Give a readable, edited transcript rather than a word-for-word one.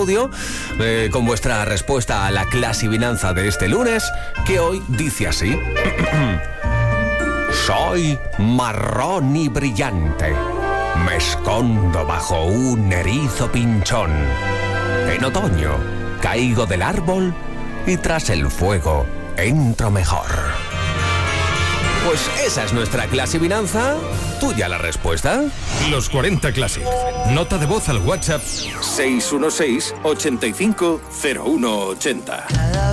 audio con vuestra respuesta a la clasivinanza de este lunes, que hoy dice así. Soy marrón y brillante. Me escondo bajo un erizo pinchón. En otoño caigo del árbol y tras el fuego entro mejor. Pues esa es nuestra clasivinanza. ¿Tuya la respuesta? Los 40 Classic. Nota de voz al WhatsApp 616 85 0180.